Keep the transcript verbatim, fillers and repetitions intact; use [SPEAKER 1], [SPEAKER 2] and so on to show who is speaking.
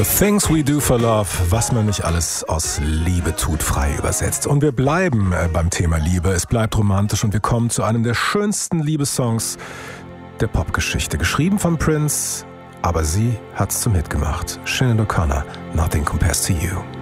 [SPEAKER 1] Things we do for love, was man nicht alles aus Liebe tut, frei übersetzt. Und wir bleiben äh, beim Thema Liebe. Es bleibt romantisch und wir kommen zu einem der schönsten Liebessongs der Popgeschichte. Geschrieben von Prince, aber sie hat's zum Hit gemacht. Sinead O'Connor, Nothing Compares to You.